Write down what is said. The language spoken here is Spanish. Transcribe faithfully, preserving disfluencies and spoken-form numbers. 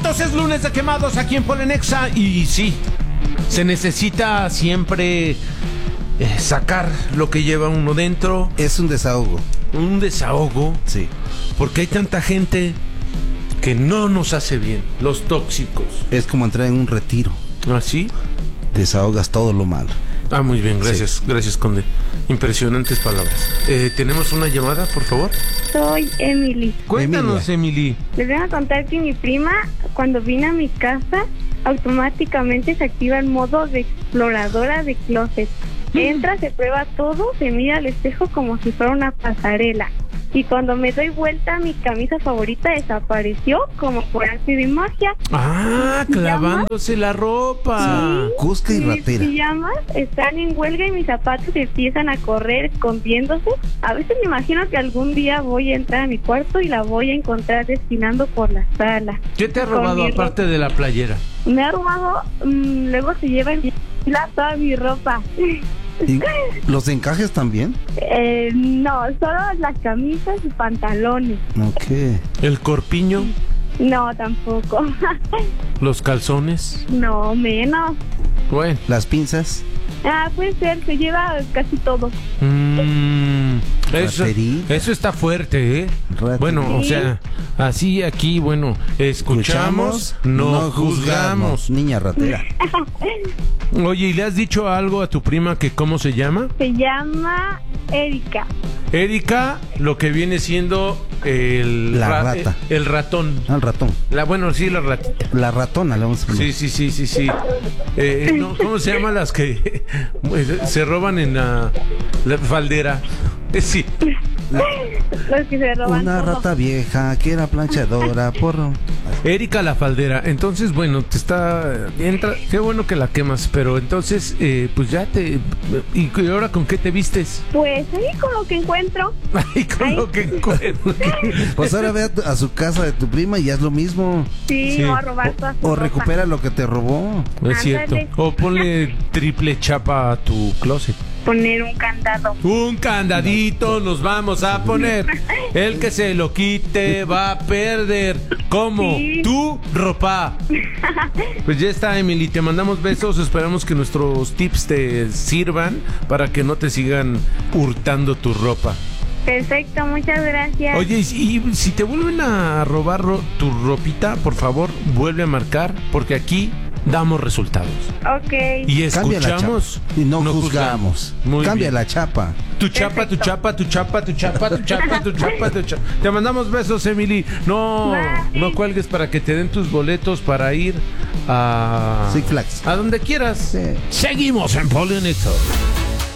Quemados, es lunes de Quemados aquí en Polenexa. Y sí, se necesita siempre eh, sacar lo que lleva uno dentro. Es un desahogo. Un desahogo. Sí. Porque hay tanta gente que no nos hace bien. Los tóxicos. Es como entrar en un retiro. ¿Así? Desahogas todo lo malo. Ah, muy bien, gracias, sí. Gracias, Conde. Impresionantes palabras. Eh, ¿Tenemos una llamada, por favor? Soy Emily. Cuéntanos, Emily. Les voy a contar que mi prima, cuando vino a mi casa, automáticamente se activa el modo de exploradora de closet. Entra, se prueba todo, se mira al espejo como si fuera una pasarela. Y cuando me doy vuelta, mi camisa favorita desapareció como por arte de magia. Ah, clavándose la ropa. Sí, Cusca y ratera. Mis pijamas están en huelga y mis zapatos empiezan a correr escondiéndose. A veces me imagino que algún día voy a entrar a mi cuarto y la voy a encontrar desfilando por la sala. ¿Qué te ha robado aparte de la playera? Me ha robado, mmm, luego se lleva en la toda mi ropa. ¿Y los encajes también? Eh, no, solo las camisas y pantalones. Ok. ¿El corpiño? No, tampoco. ¿Los calzones? No, menos. Bueno. ¿Las pinzas? Ah, puede ser, se lleva casi todo. Mm, eso, Raterí. eso está fuerte, ¿eh? Raterí. Bueno, o sea, así aquí, bueno, escuchamos, no, no juzgamos. juzgamos. Niña ratera. Oye, ¿y le has dicho algo a tu prima que cómo se llama? Se llama Erika. Erika, lo que viene siendo el... La ra rata. El, el ratón. Ah, el ratón. La, bueno, sí, la ratita. La ratona, le vamos a poner. Sí, sí, sí, sí, sí. Eh, no, ¿cómo se llaman las que se roban en la, la faldera? Eh, sí. Los que se roban Una todo. rata vieja que era planchadora, porro. Erika la faldera. Entonces, bueno, te está... entra, qué bueno que la quemas, pero entonces, eh, pues ya te... ¿Y ahora con qué te vistes? Pues ahí con lo que encuentro. Ahí con Ahí. lo que encuentro. Pues ahora ve a, tu- a su casa de tu prima y haz lo mismo. Sí, Sí. voy a robar toda su O ropa. recupera lo que te robó. Es cierto. Ándale. O ponle triple chapa a tu closet. Poner un candado. Un candadito nos vamos a poner. El que se lo quite va a perder. ¿Cómo? Sí. Tu ropa. Pues ya está, Emily. Te mandamos besos. Esperamos que nuestros tips te sirvan para que no te sigan hurtando tu ropa. Perfecto, muchas gracias. Oye, y si, y si te vuelven a robar ro- tu ropita, por favor, vuelve a marcar, porque aquí damos resultados. Ok. Y Cambia la escuchamos chapa. Y no, juzgamos. Muy Cambia bien. la chapa. Tu chapa, tu chapa, tu chapa, tu chapa, tu chapa, tu chapa, tu chapa. Te mandamos besos, Emily. No, Bye. no cuelgues para que te den tus boletos para ir a... Six Flags. A donde quieras. Sí. Seguimos en Polenexa.